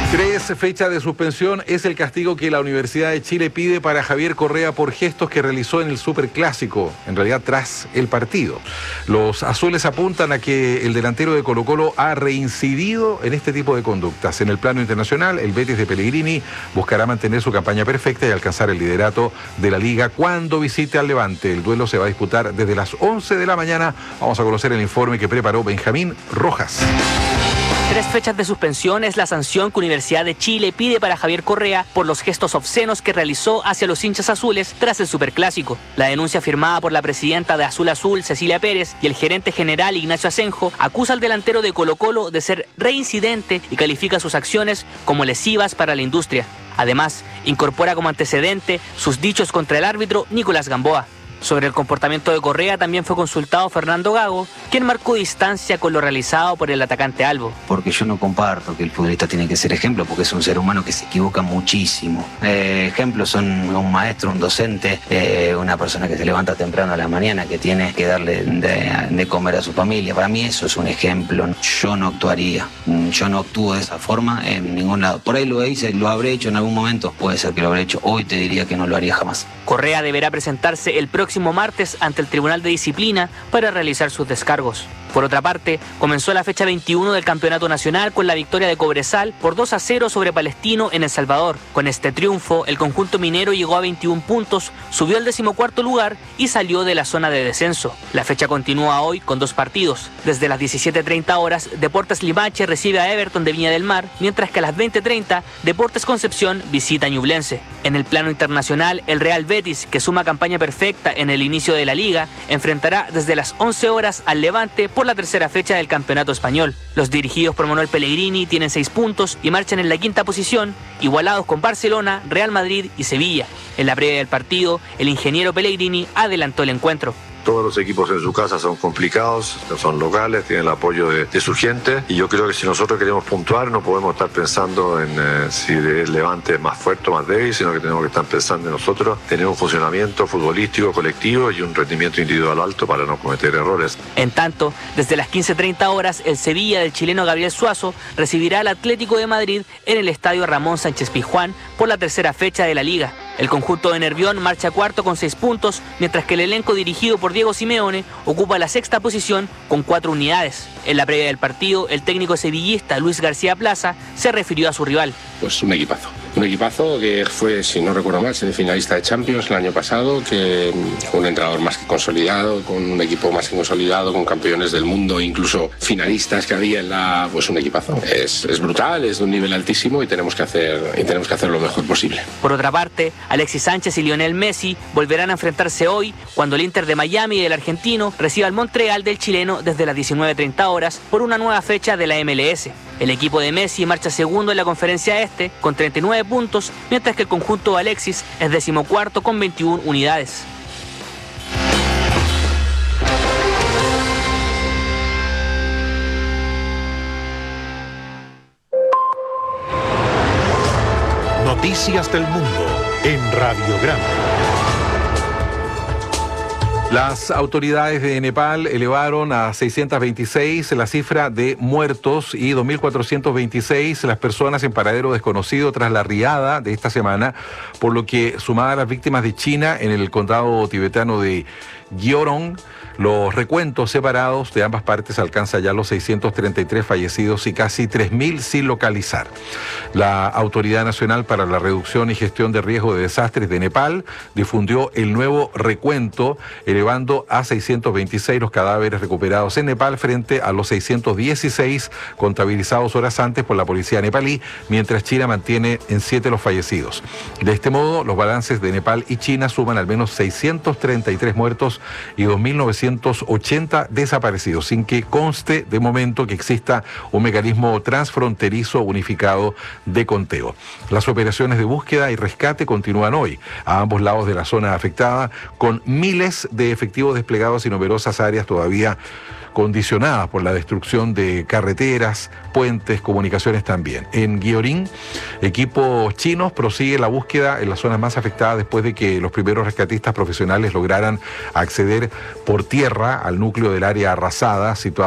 3 fechas de suspensión es el castigo que la Universidad de Chile pide para Javier Correa por gestos que realizó en el Superclásico, en realidad tras el partido. Los azules apuntan a que el delantero de Colo-Colo ha reincidido en este tipo de conductas. En el plano internacional, el Betis de Pellegrini buscará mantener su campaña perfecta y alcanzar el liderato de la Liga cuando visite al Levante. El duelo se va a disputar desde las 11 de la mañana. Vamos a conocer el informe que preparó Benjamín Rojas. 3 fechas de suspensión es la sanción que Universidad de Chile pide para Javier Correa por los gestos obscenos que realizó hacia los hinchas azules tras el Superclásico. La denuncia firmada por la presidenta de Azul Azul, Cecilia Pérez, y el gerente general Ignacio Asenjo acusa al delantero de Colo-Colo de ser reincidente y califica sus acciones como lesivas para la industria. Además, incorpora como antecedente sus dichos contra el árbitro Nicolás Gamboa. Sobre el comportamiento de Correa también fue consultado Fernando Gago, quien marcó distancia con lo realizado por el atacante albo. Porque yo no comparto que el futbolista tiene que ser ejemplo, porque es un ser humano que se equivoca muchísimo. Ejemplos son un maestro, un docente, una persona que se levanta temprano a la mañana, que tiene que darle de comer a su familia. Para mí eso es un ejemplo. Yo no actuaría, yo no actúo de esa forma en ningún lado. Por ahí lo hice, lo habré hecho en algún momento, puede ser que lo habré hecho. Hoy te diría que no lo haría jamás. Correa deberá presentarse el próximo martes ante el Tribunal de Disciplina para realizar sus descargos. Por otra parte, comenzó la fecha 21 del Campeonato Nacional con la victoria de Cobresal por 2-0 sobre Palestino en El Salvador. Con este triunfo, el conjunto minero llegó a 21 puntos, subió al 14º lugar y salió de la zona de descenso. La fecha continúa hoy con 2 partidos. Desde las 17:30 horas, Deportes Limache recibe a Everton de Viña del Mar, mientras que a las 20:30, Deportes Concepción visita a Ñublense. En el plano internacional, el Real Betis, que suma campaña perfecta en el inicio de la liga, enfrentará desde las 11 horas al Levante por la tercera fecha del Campeonato Español. Los dirigidos por Manuel Pellegrini tienen 6 puntos y marchan en la 5ª posición, igualados con Barcelona, Real Madrid y Sevilla. En la previa del partido, el ingeniero Pellegrini adelantó el encuentro. Todos los equipos en su casa son complicados, son locales, tienen el apoyo de su gente, y yo creo que si nosotros queremos puntuar no podemos estar pensando en si el Levante es más fuerte o más débil, sino que tenemos que estar pensando en nosotros tener un funcionamiento futbolístico colectivo y un rendimiento individual alto para no cometer errores. En tanto, desde las 15:30 horas, el Sevilla del chileno Gabriel Suazo recibirá al Atlético de Madrid en el estadio Ramón Sánchez Pizjuán por la tercera fecha de la Liga. El conjunto de Nervión marcha cuarto con 6 puntos, mientras que el elenco dirigido por Diego Simeone ocupa la 6ª posición con 4 unidades. En la previa del partido, el técnico sevillista Luis García Plaza se refirió a su rival. Pues un equipazo que fue, si no recuerdo mal, semifinalista de Champions el año pasado, que con un entrenador más que consolidado, con un equipo más que consolidado, con campeones del mundo, incluso finalistas que había pues un equipazo. Es brutal, es de un nivel altísimo y tenemos que hacer lo mejor posible. Por otra parte, Alexis Sánchez y Lionel Messi volverán a enfrentarse hoy cuando el Inter de Miami del argentino reciba al Montreal del chileno desde las 19:30 horas por una nueva fecha de la MLS. El equipo de Messi marcha segundo en la conferencia este con 39 puntos, mientras que el conjunto de Alexis es 14º con 21 unidades. Noticias del Mundo en Radiograma. Las autoridades de Nepal elevaron a 626 la cifra de muertos y 2.426 las personas en paradero desconocido tras la riada de esta semana, por lo que, sumada a las víctimas de China en el condado tibetano de Gyeongsang, los recuentos separados de ambas partes alcanzan ya los 633 fallecidos y casi 3.000 sin localizar. La Autoridad Nacional para la Reducción y Gestión de Riesgo de Desastres de Nepal difundió el nuevo recuento, elevando a 626 los cadáveres recuperados en Nepal frente a los 616 contabilizados horas antes por la policía nepalí, mientras China mantiene en 7 los fallecidos. De este modo, los balances de Nepal y China suman al menos 633 muertos y 2.980 desaparecidos, sin que conste de momento que exista un mecanismo transfronterizo unificado de conteo. Las operaciones de búsqueda y rescate continúan hoy a ambos lados de la zona afectada, con miles de efectivos desplegados y numerosas áreas todavía condicionadas por la destrucción de carreteras, puentes, comunicaciones también. En Gyeongsang, equipos chinos prosiguen la búsqueda en las zonas más afectadas después de que los primeros rescatistas profesionales lograran acceder por tierra al núcleo del área arrasada, situada